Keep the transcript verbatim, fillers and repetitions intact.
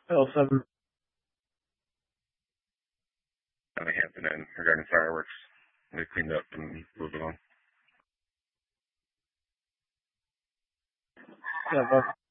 L seven. Hampton Inn regarding fireworks. They cleaned up and moved along. Yeah,